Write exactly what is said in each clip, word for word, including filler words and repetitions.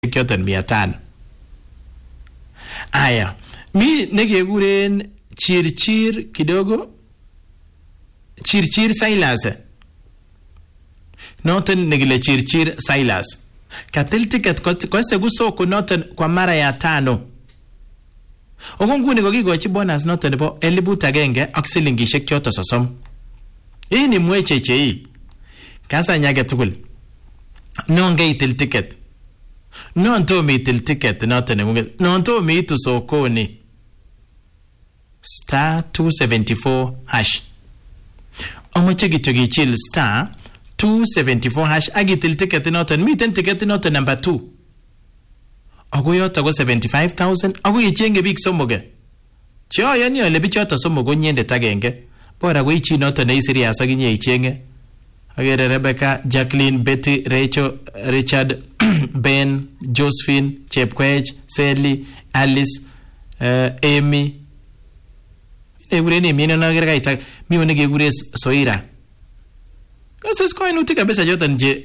kyoton mia tano. Aya, mi nekekuren Chirchir kidogo, Chirchir Silas. Noton nekile Chirchir Silas. Katil ticket koste kusoko noton kwa mara ya tano. Ogo nguni kokikochi bonus noton nebo elibut agenge ak silingishek choto sosom. Hii ni mwecheche hii. Kasa nyage tugul. Nonge itil ticket. Nonto mi itil ticket noton nengunget. Nonto mi itu sokoni. Star two seventy-four hash. Omoche kityo kichil star two seventy-four hash agitil ticket noton. Miten ticket noton number two. Ako yoto ko seventy-five thousand. Ako ichenge bik somoge. Chio yani ole bichoto somogo nyende tagenge. Bora ko ichi noton ne serious aginye ichenge. Agere Rebecca, Jacqueline, Betty, Rachel, Richard, Ben, Josephine, Chepkwech, Sally, Alice, uh, Amy. Egure ni mimi na gere kaita mi one gegure Soira. Kases ko inuti kabisa jotan je.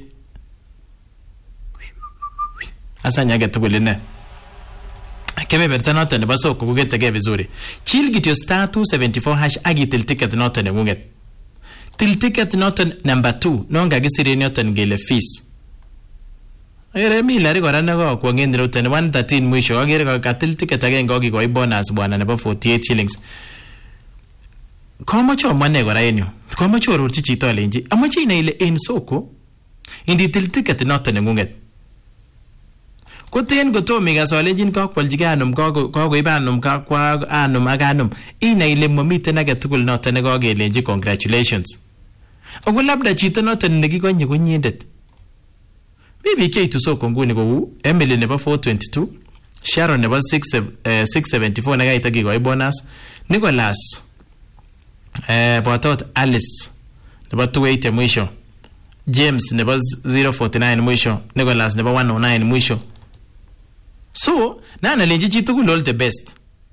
Asa nyage tugulene. Kebe berta noton ne baso ko gete vizuri. Chill git your star two seventy-four hash agitil ticket noton ne ngunget. Til ticket noton number two nonga gisire noton gele fees. Ere mi lari gora nago kwa ngeni roten one thirteen mwisho agere ka katil ticket agenge gogi go bonus bwana nebo forty-eight shillings. Kama cho mane gora enyo. Kama cho rurchi chito alenji. Amachi ina ile en soko indi til ticket noton ngunget. Koten goto mega solenjin ka kwaljiga anum ka ko ibanum ka kwa anum aganum ina ile momiten age tugul noton ne gogelenji congratulations. Ogo labda chito noton nekikonye konyendet. Bibi ke itu soko nguni ko Emily nebo four twenty-two, Sharon nebo six seventy-four naga itagi go bonus, Nicholas eh botot Alice nebo two eighty mwisho, James nebo zero forty-nine mwisho, Nicholas nebo one oh nine mwisho. So, nana lenji chito ku all the best.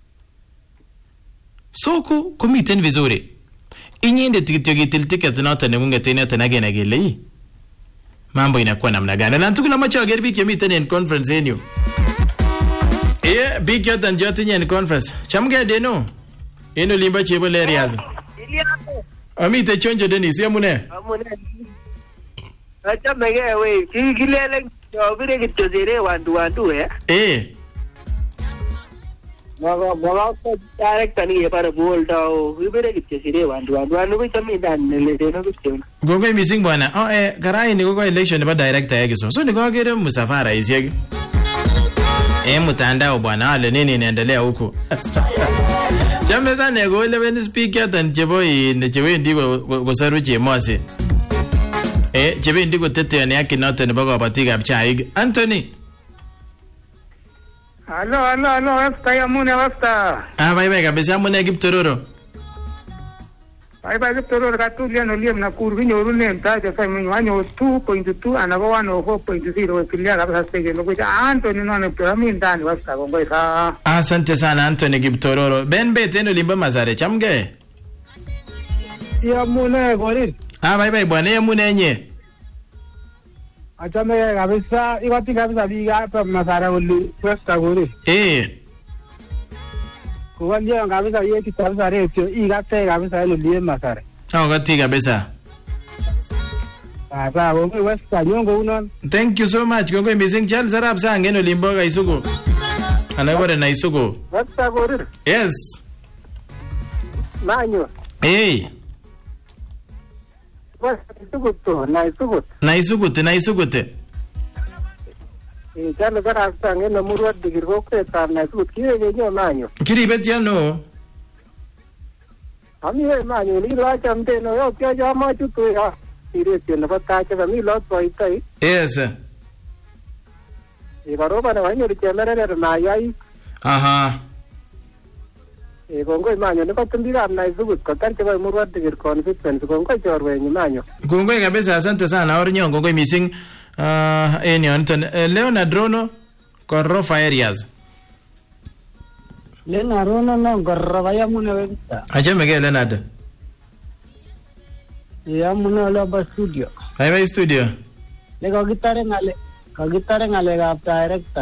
Soko komiten vizuri. Inyende tikityo kitil ticket noton nengunget noton agena gele hii. Mambo inakuwa namna gani? Na tukula macho ageri biki yamiten en conference enyu. Eh, biki yotan jotinye en conference. Chamge deno. Eno limba chebo le riaza. Amite chonjo Dennis yamune. Amune. Acha mege we, ki kilele obire kityo zire wandu wandu eh. Eh. Maga maga ko director ni para bolta o ibere kityo zire wandu wandu anu ko chami dan le deno kityo. Gogo missing bwana. Oh eh karai ni gogo election ba director yake so. So ni gogo gere msafara isiye. Eh mtandao bwana ale nini inaendelea huko. Jambe sana go eleven speaker tan chebo ni chebo ndiko gosaru chemose. Eh chebe ndiko tete ne yake note ne bago batika bchaig. Anthony. Hello hello hello wasta yamune wasta. Ah bye bye kabisa mune Kiptororo. Bye bye Kiptororo katulia no liam na kurvi nyoru ne mtaje fa mwanyo two point two anago one oh four point zero kilia kabisa stage no kuja Anthony no ne plami ndani wasta kongo ka. Asante sana Anthony Kiptororo. Ben beteno limba mazare chamge. Yamune gorin. Ah bye bye bwana yamune nye. Acha me kabisa ikati kabisa biga hapa masara uli wasta gori. Eh. Kwa ndio kabisa yeye kabisa retio igate kabisa ile lie masara. Sawa kati kabisa. Ah sawa wewe wasta nyongo unon. Thank you so much. Kongo missing Charles Arab sang eno limbo ga isugo. Anagore na isugo. Wasta gori. Yes. Manyo. Eh. Isuguto na isugut. Na isugut na isugut. Eh jalo gara sang eno murwat digirgo kweta na isugut kiye nyo manyo. Kiri betiano. Ami he manyo ni la chamte no yo kya jama chu tu ya. Ire tiene pata che mi lot poi tai. Yes. E garoba na wanyo ri chamere na yai. Aha. E kongo manyo ne kotumbiga na isugut ko tarche ba murwat digir constituency kongo chorwe ni manyo. Kongo kabisa asante sana ornyo kongo missing uh enyo Anton uh, Leonard Rono Korofa areas. Leonard Rono no Korofa ya mune weta. Aje mege Leonard. Ya mune la ba studio. Bye bye studio. Le ko gitare ngale. kakitare ngalekab director.